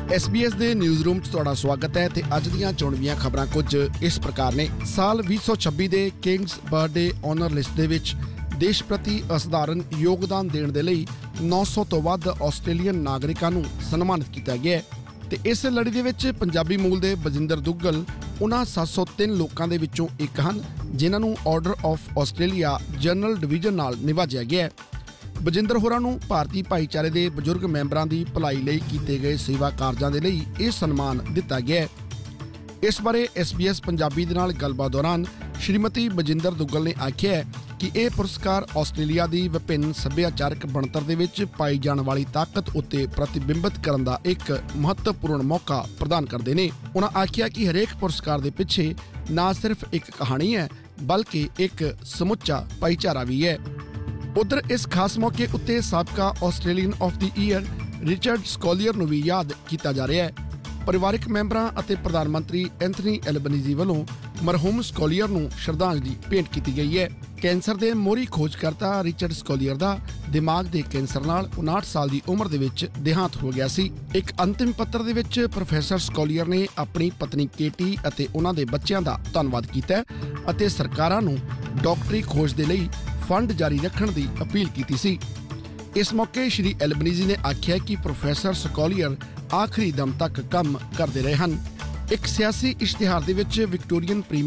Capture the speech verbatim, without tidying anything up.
S B S ਦੇ news room 'ਚ ਤੁਹਾਡਾ ਸਵਾਗਤ ਹੈ ਤੇ ਅੱਜ ਦੀਆਂ ਚੁਣਵੀਆਂ ਖਬਰਾਂ ਕੁਝ ਇਸ ਪ੍ਰਕਾਰ ਨੇ। ਸਾਲ ਵੀਹ ਸੌ ਛੱਬੀ ਦੇ ਕਿੰਗਸ ਬਰਥਡੇ ਆਨਰ ਲਿਸਟ ਦੇ ਵਿੱਚ ਦੇਸ਼ ਪ੍ਰਤੀ ਅਸਾਧਾਰਨ ਯੋਗਦਾਨ ਦੇਣ ਦੇ ਲਈ ਨੌ ਸੌ ਤੋਂ ਵੱਧ ਆਸਟ੍ਰੇਲੀਅਨ ਨਾਗਰਿਕਾਂ ਨੂੰ ਸਨਮਾਨਿਤ ਕੀਤਾ ਗਿਆ ਹੈ ਤੇ ਇਸ ਲੜੀ ਦੇ ਵਿੱਚ ਪੰਜਾਬੀ ਮੂਲ ਦੇ ਬਜਿੰਦਰ ਦੁੱਗਲ ਉਹਨਾਂ ਸੱਤ ਸੌ ਤਿੰਨ ਲੋਕਾਂ ਦੇ ਵਿੱਚੋਂ ਇੱਕ ਹਨ ਜਿਨ੍ਹਾਂ ਨੂੰ order of Australia general division ਨਾਲ ਨਿਵਾਜਿਆ ਗਿਆ ਹੈ। ਬਜਿੰਦਰ ਹੋਰਾਂ ਨੂੰ ਭਾਰਤੀ ਭਾਈਚਾਰੇ ਦੇ ਬਜ਼ੁਰਗ ਮੈਂਬਰਾਂ ਦੀ ਭਲਾਈ ਲਈ ਕੀਤੇ ਗਏ ਸੇਵਾ ਕਾਰਜਾਂ ਦੇ ਲਈ ਇਹ ਸਨਮਾਨ ਦਿੱਤਾ ਗਿਆ ਹੈ। ਇਸ ਬਾਰੇ ਐਸ ਬੀ ਐਸ ਪੰਜਾਬੀ ਦੇ ਨਾਲ ਗੱਲਬਾਤ ਦੌਰਾਨ ਸ਼੍ਰੀਮਤੀ ਬਜਿੰਦਰ ਦੁੱਗਲ ਨੇ ਆਖਿਆ ਹੈ ਕਿ ਇਹ ਪੁਰਸਕਾਰ ਆਸਟ੍ਰੇਲੀਆ ਦੀ ਵਿਭਿੰਨ ਸੱਭਿਆਚਾਰਕ ਬਣਤਰ ਦੇ ਵਿੱਚ ਪਾਈ ਜਾਣ ਵਾਲੀ ਤਾਕਤ ਉੱਤੇ ਪ੍ਰਤੀਬਿੰਬਿਤ ਕਰਨ ਦਾ ਇੱਕ ਮਹੱਤਵਪੂਰਨ ਮੌਕਾ ਪ੍ਰਦਾਨ ਕਰਦੇ ਨੇ। ਉਹਨਾਂ ਆਖਿਆ ਕਿ ਹਰੇਕ ਪੁਰਸਕਾਰ ਦੇ ਪਿੱਛੇ ਨਾ ਸਿਰਫ ਇੱਕ ਕਹਾਣੀ ਹੈ ਬਲਕਿ ਇੱਕ ਸਮੁੱਚਾ ਭਾਈਚਾਰਾ ਵੀ ਹੈ। ਉਧਰ ਇਸ ਖਾਸ ਮੌਕੇ ਉੱਤੇ ਸਾਬਕਾ Australian of the year Richard ਸਕੋਲੀਅਰ ਨੂੰ ਵੀ ਯਾਦ ਕੀਤਾ ਜਾ ਰਿਹਾ ਹੈ। ਪਰਿਵਾਰਕ ਮੈਂਬਰਾਂ ਅਤੇ ਪ੍ਰਧਾਨ ਮੰਤਰੀ ਐਂਥਨੀ ਐਲਬਨੀਜ਼ੀ ਵੱਲੋਂ ਮਰਹੂਮ ਸਕੋਲੀਅਰ ਨੂੰ ਸ਼ਰਧਾਂਜਲੀ ਭੇਂਟ ਕੀਤੀ ਗਈ ਹੈ। ਕੈਂਸਰ ਦੇ ਮੋਹਰੀ ਖੋਜਕਰਤਾ ਰਿਚਰਡ ਸਕੋਲੀਅਰ ਦਾ ਦਿਮਾਗ ਦੇ ਕੈਂਸਰ ਨਾਲ ਉਨਾਹਠ ਸਾਲ ਦੀ ਉਮਰ ਦੇ ਵਿੱਚ ਦੇਹਾਂਤ ਹੋ ਗਿਆ ਸੀ। ਇੱਕ ਅੰਤਿਮ ਪੱਤਰ ਦੇ ਵਿੱਚ ਪ੍ਰੋਫੈਸਰ ਸਕੋਲੀਅਰ ਨੇ ਆਪਣੀ ਪਤਨੀ ਕੇਟੀ ਅਤੇ ਉਹਨਾਂ ਦੇ ਬੱਚਿਆਂ ਦਾ ਧੰਨਵਾਦ ਕੀਤਾ ਅਤੇ ਸਰਕਾਰਾਂ ਨੂੰ ਡਾਕਟਰੀ ਖੋਜ ਦੇ ਲਈ ਫੰਡ ਜਾਰੀ ਰੱਖਣ ਦੀ ਅਪੀਲ ਕੀਤੀ ਸੀ। ਇਸ ਮੌਕੇ ਸ਼੍ਰੀ ਐਲਬਨੀਜ਼ੀ ਨੇ ਆਖਿਆ ਕਿ ਪ੍ਰੋਫੈਸਰ ਸਕੋਲੀਅਰ ਆਖਰੀ ਦਮ ਤੱਕ ਕੰਮ ਕਰਦੇ ਰਹੇ ਹਨ। ਇੱਕ ਸਿਆਸੀ ਇਸ਼ਤਿਹਾਰ ਦੇ ਵਿੱਚ ਵਿਕਟੋਰੀਅਨ ਪ੍ਰੀਮੀਅਰ